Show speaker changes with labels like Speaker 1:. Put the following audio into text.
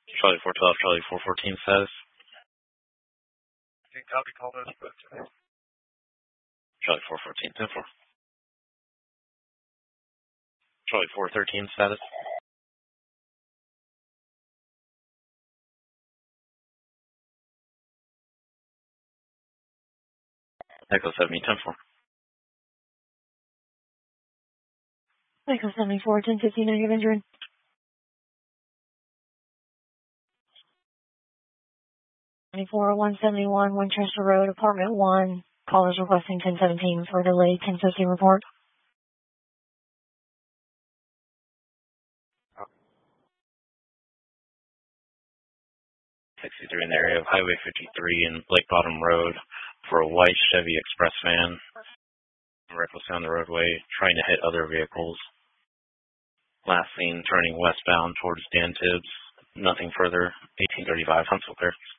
Speaker 1: Charlie 412, Charlie 414 status.
Speaker 2: Copy, call those.
Speaker 1: Charlie 414, 10-4. Charlie 413 status. Echo 70, 10-4.
Speaker 3: Echo 74, 1050, negative injured. Twenty-four 171 Winchester Road, Apartment 1. Callers requesting 1017 for delayed 1050 report.
Speaker 1: In the area of Highway 53 and Lake Bottom Road for a white Chevy Express van. Recklessly on the roadway, trying to hit other vehicles. Last seen turning westbound towards Dan Tibbs. Nothing further. 1835 Huntsville Clear.